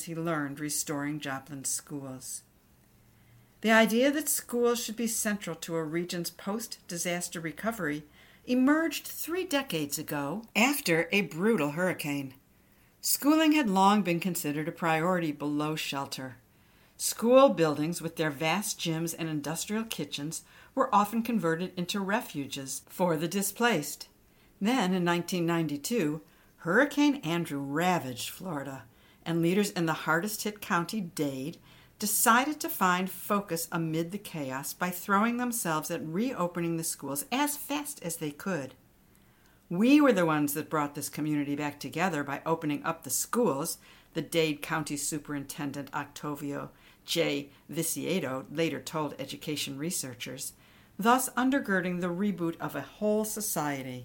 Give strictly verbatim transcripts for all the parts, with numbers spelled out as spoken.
he learned restoring Joplin's schools. The idea that schools should be central to a region's post-disaster recovery emerged three decades ago after a brutal hurricane. Schooling had long been considered a priority below shelter. School buildings with their vast gyms and industrial kitchens were often converted into refuges for the displaced. Then, in nineteen ninety-two, Hurricane Andrew ravaged Florida, and leaders in the hardest-hit county, Dade, decided to find focus amid the chaos by throwing themselves at reopening the schools as fast as they could. We were the ones that brought this community back together by opening up the schools, the Dade County Superintendent Octavio J. Viciedo later told education researchers, thus undergirding the reboot of a whole society.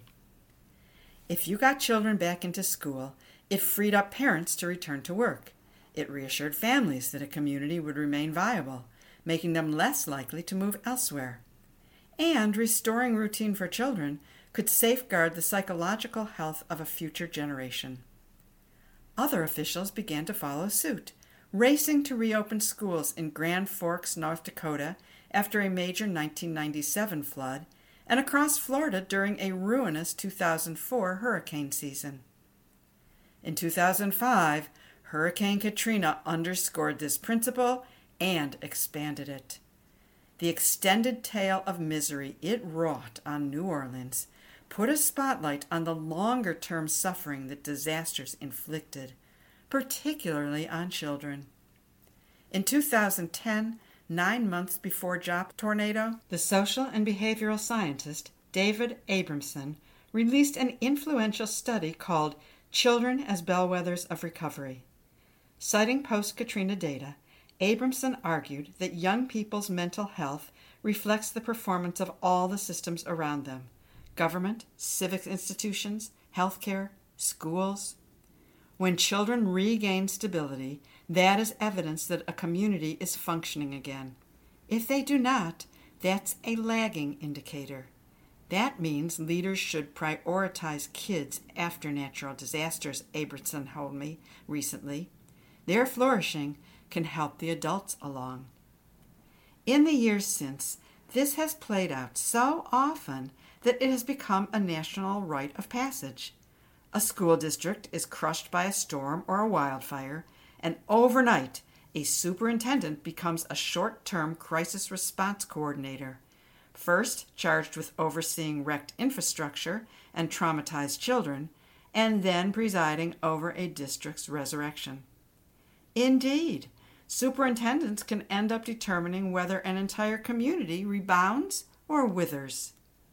If you got children back into school, it freed up parents to return to work. It reassured families that a community would remain viable, making them less likely to move elsewhere. And restoring routine for children could safeguard the psychological health of a future generation. Other officials began to follow suit, racing to reopen schools in Grand Forks, North Dakota, after a major nineteen ninety-seven flood, and across Florida during a ruinous two thousand four hurricane season. In two thousand five, Hurricane Katrina underscored this principle and expanded it. The extended tale of misery it wrought on New Orleans put a spotlight on the longer-term suffering that disasters inflicted, particularly on children. In two thousand ten, nine months before Jop tornado, the social and behavioral scientist David Abramson released an influential study called Children as Bellwethers of Recovery. Citing post-Katrina data, Abramson argued that young people's mental health reflects the performance of all the systems around them: government, civic institutions, healthcare, schools. When children regain stability, that is evidence that a community is functioning again. If they do not, that's a lagging indicator. That means leaders should prioritize kids after natural disasters, Abramson told me recently. Their flourishing can help the adults along. In the years since, this has played out so often that it has become a national rite of passage. A school district is crushed by a storm or a wildfire, and overnight, a superintendent becomes a short-term crisis response coordinator, first charged with overseeing wrecked infrastructure and traumatized children, and then presiding over a district's resurrection. Indeed, superintendents can end up determining whether an entire community rebounds or withers.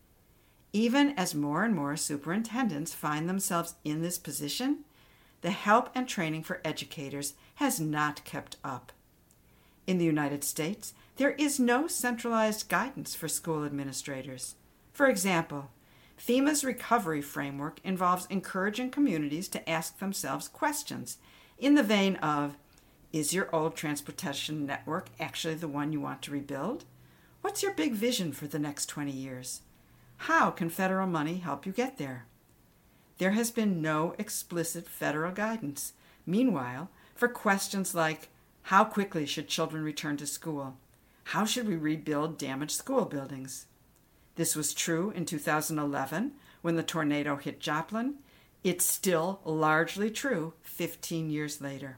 Even as more and more superintendents find themselves in this position, the help and training for educators has not kept up. In the United States, there is no centralized guidance for school administrators. For example, FEMA's recovery framework involves encouraging communities to ask themselves questions in the vein of, is your old transportation network actually the one you want to rebuild? What's your big vision for the next twenty years? How can federal money help you get there? There has been no explicit federal guidance, meanwhile, for questions like, how quickly should children return to school? How should we rebuild damaged school buildings? This was true in two thousand eleven when the tornado hit Joplin. It's still largely true fifteen years later.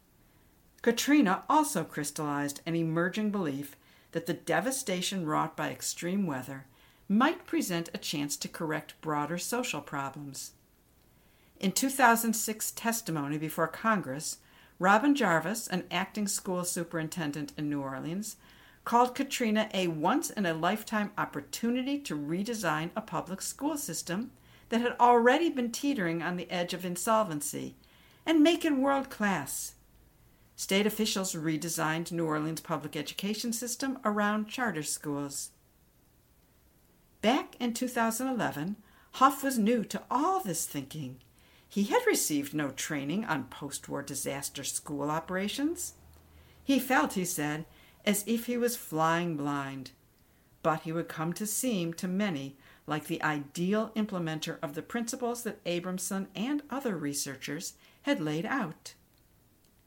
Katrina also crystallized an emerging belief that the devastation wrought by extreme weather might present a chance to correct broader social problems. In two thousand six testimony before Congress, Robin Jarvis, an acting school superintendent in New Orleans, called Katrina a once-in-a-lifetime opportunity to redesign a public school system that had already been teetering on the edge of insolvency and make it world-class. State officials redesigned New Orleans' public education system around charter schools. Back in two thousand eleven, Huff was new to all this thinking. He had received no training on post-war disaster school operations. He felt, he said, as if he was flying blind. But he would come to seem to many like the ideal implementer of the principles that Abramson and other researchers had laid out.